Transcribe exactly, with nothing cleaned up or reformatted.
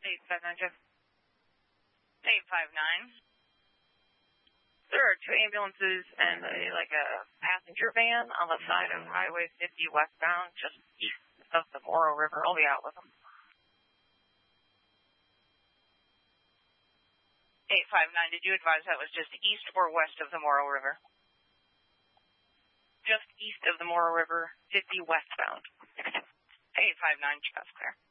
eight five nine, Jeff. eight five nine. There are two ambulances and a, like a passenger van on the side of Highway fifty westbound, just east of the Morrow River. I'll be out with them. eight five nine, did you advise that was just east or west of the Morrow River? Just east of the Morrow River, fifty westbound. eight five nine, Jeff, clear.